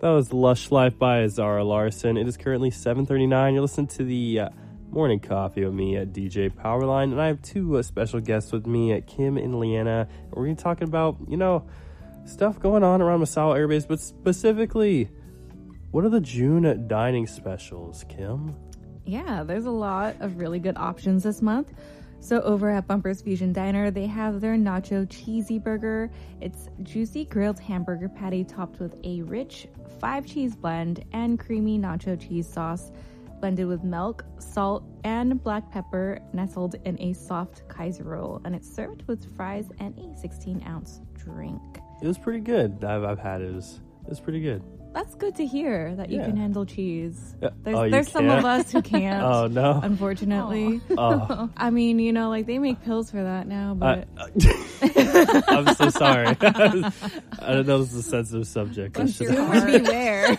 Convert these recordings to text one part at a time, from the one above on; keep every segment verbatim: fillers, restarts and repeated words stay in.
That was Lush Life by Zara Larson. It is currently seven thirty-nine. You're listening to the uh, Morning Coffee with me at D J Powerline. And I have two uh, special guests with me, at Kim and Leanna. We're going to be talking about, you know, stuff going on around Misawa Air Base, but specifically, what are the June dining specials, Kim? Yeah, there's a lot of really good options this month. So over at Bumper's Fusion Diner, they have their Nacho Cheesy Burger. It's juicy grilled hamburger patty topped with a rich five cheese blend and creamy nacho cheese sauce blended with milk, salt, and black pepper nestled in a soft Kaiser roll. And it's served with fries and a sixteen ounce drink. It was pretty good. I've, I've had it. It was, it was pretty good. That's good to hear that you Yeah. can handle cheese. Yeah. There's, Oh, you there's some of can't? us who can't. Oh, no. Unfortunately. Oh. I mean, you know, like they make pills for that now, I, but I'm so sorry. I don't know this is a sensitive subject. I should- consumer beware.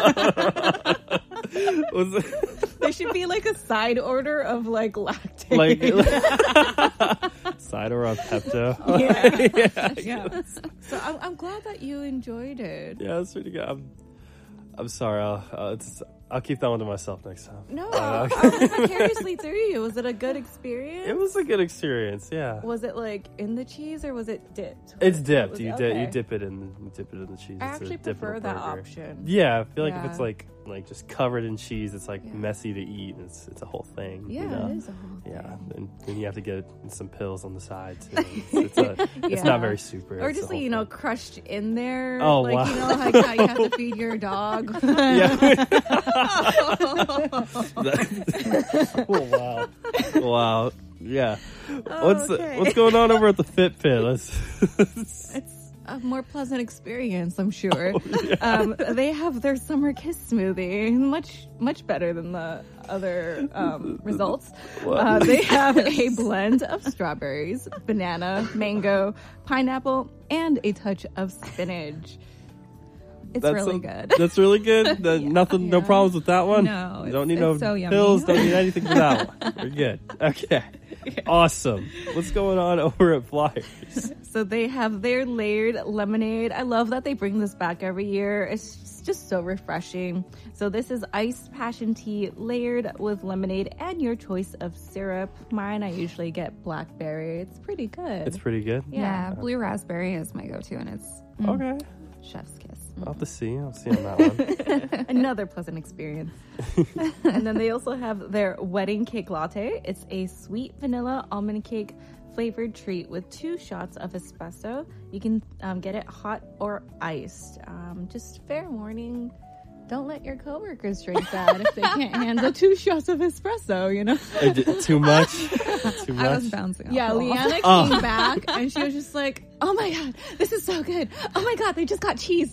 Was it- There should be like a side order of like lactate. like cider or Pepto. yeah. yeah. yeah. So I'm, I'm glad that you enjoyed it. Yeah, that's pretty good. I'm, I'm sorry. I'll, uh, it's, I'll keep that one to myself next time. No, Uh, I was vicariously through you. Was it a good experience? It was a good experience. Yeah. Was it like in the cheese or was it dipped? It's dipped. Was- you okay. dip. You dip it in. You dip it in the cheese. I It's a actually dip in a prefer that burger. option. Yeah, I feel like if Yeah. it's like like just covered in cheese, it's like Yeah. messy to eat. And it's it's a whole thing. Yeah, you know? it is a whole thing. Yeah, and then you have to get some pills on the side too. It's, it's, a, it's Yeah. not very super. Or It's a just, whole you know, thing. crushed in there. Oh, like, wow. you know, like how you have to feed your dog. Yeah. Oh, wow. Wow. Yeah. What's Okay. what's going on over at the Fit Pit? Let's. It's a more pleasant experience, I'm sure. Oh, um, they have their summer kiss smoothie, much much better than the other um, results. What? Uh, they have a blend of strawberries, banana, mango, pineapple, and a touch of spinach. It's That's really a- good. That's really good. The- Yeah. Nothing. No Yeah. problems with that one. No, You don't it's- need no it's so yummy. pills. Don't need anything for that one. We're good. Okay. Awesome. What's going on over at Flyers? So they have their layered lemonade. I love that they bring this back every year. It's just, just so refreshing. So this is iced passion tea layered with lemonade and your choice of syrup. Mine, I usually get blackberry. It's pretty good. It's pretty good. Yeah, blue raspberry is my go-to, and it's Okay. Chef's kiss. I'll have to see. I'll see on that one. Another pleasant experience. And then they also have their wedding cake latte. It's a sweet vanilla almond cake flavored treat with two shots of espresso. You can um, get it hot or iced. Um, just fair warning. Don't let your coworkers drink that if they can't handle two shots of espresso, you know? Uh, d- Too much. Too much. I was bouncing off Yeah, the wall. Leanna Oh. came back and she was just like, oh my God, this is so good. Oh my God, they just got cheese